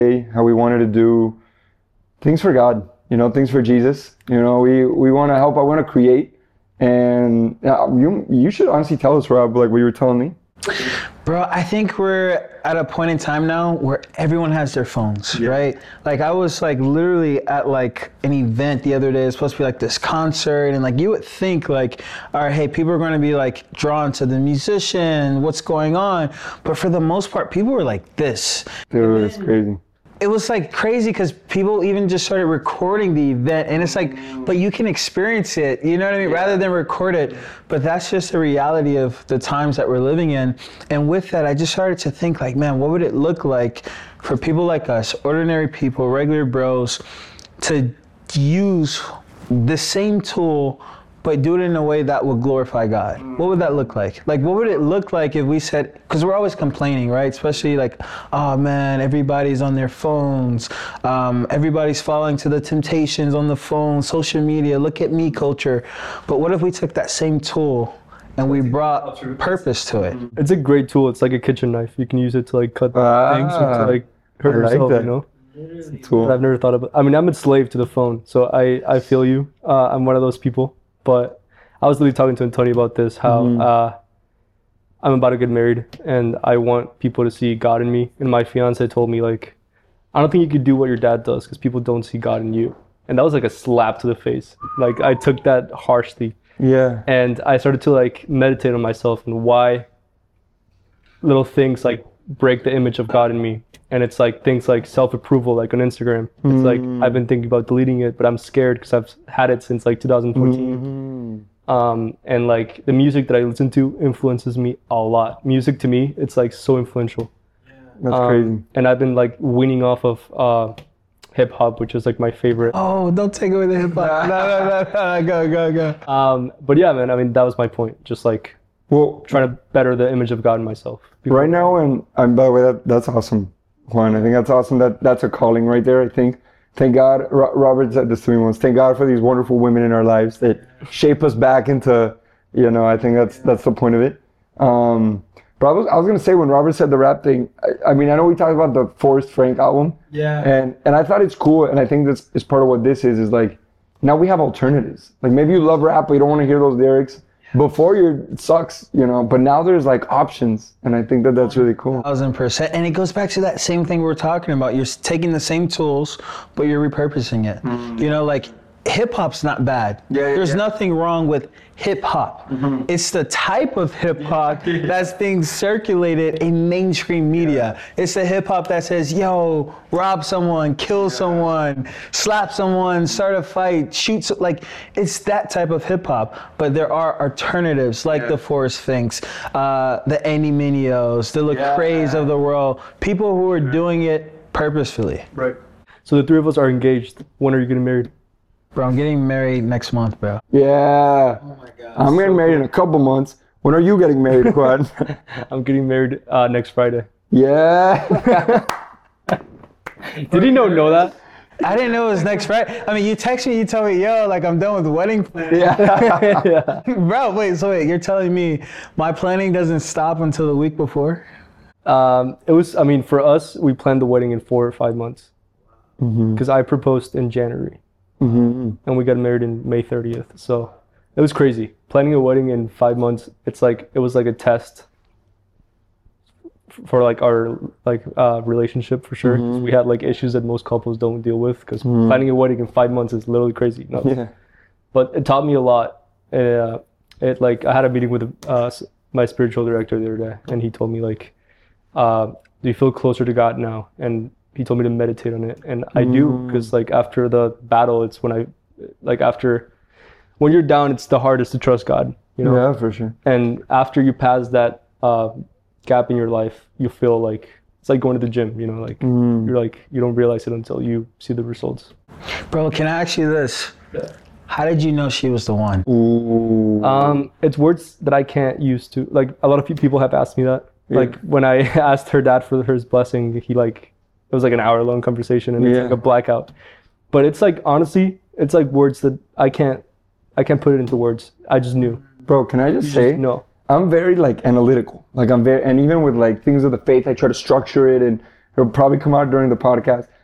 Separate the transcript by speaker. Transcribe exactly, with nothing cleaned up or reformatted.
Speaker 1: how we wanted to do things for God, you know, things for Jesus. You know, we, we want to help, I want to create. And uh, you you should honestly tell us, Rob, like what you were telling me.
Speaker 2: Bro, I think we're at a point in time now where everyone has their phones, yeah. right? Like I was like literally at like an event the other day. It's supposed to be like this concert, and like you would think like, all right, hey, people are going to be like drawn to the musician, what's going on? But for the most part, people were like this.
Speaker 1: Dude, it's crazy.
Speaker 2: It was like crazy because people even just started recording the event, and it's like, but you can experience it, you know what I mean, yeah. rather than record it. But that's just the reality of the times that we're living in. And with that, I just started to think like, man, what would it look like for people like us, ordinary people, regular bros, to use the same tool but do it in a way that would glorify God? What would that look like? Like, what would it look like if we said, because we're always complaining, right? Especially like, oh man, everybody's on their phones. Um, everybody's falling to the temptations on the phone, social media, look at me culture. But what if we took that same tool and we brought purpose to it?
Speaker 3: It's a great tool. It's like a kitchen knife. You can use it to like cut ah, things or to like hurt
Speaker 1: I like
Speaker 3: yourself,
Speaker 1: that.
Speaker 3: you know?
Speaker 1: Cool.
Speaker 3: But I've never thought of it. I mean, I'm enslaved to the phone, so I, I feel you. Uh, I'm one of those people. But I was literally talking to Antonio about this, how mm-hmm. uh, I'm about to get married and I want people to see God in me. And my fiance told me, like, I don't think you could do what your dad does because people don't see God in you. And that was like a slap to the face. Like, I took that harshly.
Speaker 1: Yeah.
Speaker 3: And I started to like meditate on myself and why little things like break the image of God in me. And it's like things like self-approval, like on Instagram. It's mm. like, I've been thinking about deleting it, but I'm scared because I've had it since like two thousand fourteen. Mm-hmm. Um, and like the music that I listen to influences me a lot. Music to me, it's like so influential.
Speaker 1: Yeah. That's
Speaker 3: um,
Speaker 1: crazy.
Speaker 3: And I've been like weaning off of uh, hip hop, which is like my favorite.
Speaker 2: Oh, don't take away the hip hop. no, no, no, no, go, go, go.
Speaker 3: Um, but yeah, man, I mean, that was my point. Just like, well, trying to better the image of God in myself.
Speaker 1: People right now, and um, by the way, that, that's awesome. Juan, I think that's awesome. That that's a calling right there. I think. Thank God. Ro- Robert said this to me once. Thank God for these wonderful women in our lives that shape us back into. You know, I think that's that's the point of it. Um, but I was, I was gonna say when Robert said the rap thing. I, I mean, I know we talked about the Forrest Frank album.
Speaker 2: Yeah.
Speaker 1: And and I thought it's cool, and I think this is part of what this is. Is like now we have alternatives. Like maybe you love rap, but you don't want to hear those lyrics. Before you it sucks, you know, but now there's like options, and I think that that's really cool.
Speaker 2: Thousand percent, and it goes back to that same thing we were talking about. You're taking the same tools, but you're repurposing it. Mm-hmm. You know, like hip hop's not bad.
Speaker 1: Yeah, yeah,
Speaker 2: There's
Speaker 1: yeah.
Speaker 2: nothing wrong with hip hop. Mm-hmm. It's the type of hip hop that's being circulated in mainstream media. Yeah. It's the hip hop that says, yo, rob someone, kill yeah. someone, slap someone, start a fight, shoot. So, like, it's that type of hip hop. But there are alternatives like yeah. the Forrest Finks, uh, the Andy Minios, the Lecrae's yeah. of the world, people who are doing it purposefully.
Speaker 3: Right. So the three of us are engaged. When are you getting married?
Speaker 2: Bro, I'm getting married next month, bro.
Speaker 1: Yeah. Oh my God. I'm getting so married cool. in a couple months. When are you getting married, Quad?
Speaker 3: I'm getting married uh, next Friday.
Speaker 1: Yeah.
Speaker 3: Did you know know that?
Speaker 2: I didn't know it was next Friday. I mean, you text me, you tell me, yo, like I'm done with the wedding planning.
Speaker 1: Yeah.
Speaker 2: yeah. Bro, wait, so wait, you're telling me my planning doesn't stop until the week before?
Speaker 3: Um, it was, I mean, for us, we planned the wedding in four or five months. Because mm-hmm. I proposed in January. Mm-hmm. And we got married in May thirtieth. So it was crazy. Planning a wedding in five months, it's like, it was like a test for like our like uh, relationship for sure. Mm-hmm. We had like issues that most couples don't deal with because mm-hmm. planning a wedding in five months is literally crazy. No.
Speaker 1: Yeah.
Speaker 3: But it taught me a lot. Uh, it like, I had a meeting with uh, my spiritual director the other day, and he told me like, uh, do you feel closer to God now? And he told me to meditate on it, and I mm. do, because like after the battle, it's when I, like after, when you're down, it's the hardest to trust God, you know?
Speaker 1: Yeah, for sure.
Speaker 3: And after you pass that uh, gap in your life, you feel like, it's like going to the gym, you know, like mm. you're like, you don't realize it until you see the results.
Speaker 2: Bro, can I ask you this?
Speaker 3: Yeah.
Speaker 2: How did you know she was the one?
Speaker 1: Ooh.
Speaker 3: Um, it's words that I can't use to, like a lot of people have asked me that. Yeah. Like when I asked her dad for his blessing, he like, it was like an hour long conversation and it's yeah. like a blackout. But it's like, honestly, it's like words that I can't, I can't put it into words. I just knew.
Speaker 1: Bro, can I just
Speaker 3: you
Speaker 1: say,
Speaker 3: just, no.
Speaker 1: I'm very like analytical. Like I'm very, and even with like things of the faith, I try to structure it and It'll probably come out during the podcast.